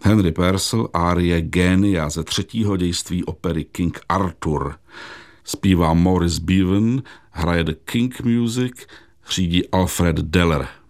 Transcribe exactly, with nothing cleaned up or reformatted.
Henry Purcell, árie Génia ze třetího dějství opery King Arthur. Zpívá Maurice Bevan, hraje The King Music, řídí Alfred Deller.